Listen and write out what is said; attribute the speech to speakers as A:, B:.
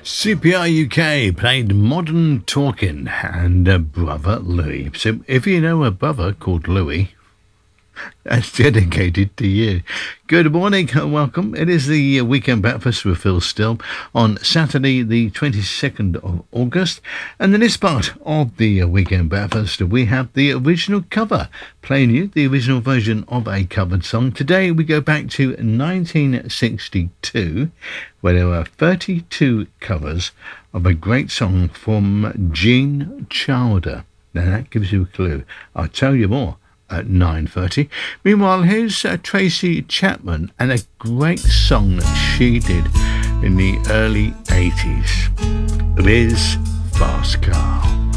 A: CPR UK played Modern Talking and Brother Louis. So if you know a brother called Louis, that's dedicated to you. Good morning and welcome. It is the Weekend Breakfast with Phil Still on Saturday the 22nd of August. And in this part of the Weekend Breakfast, we have the original cover, playing you the original version of a covered song. Today we go back to 1962, where there were 32 covers of a great song from Gene Childer. Now that gives you a clue. I'll tell you more at 9:30. Meanwhile, here's Tracy Chapman and a great song that she did in the early 80s. It is Fast Car.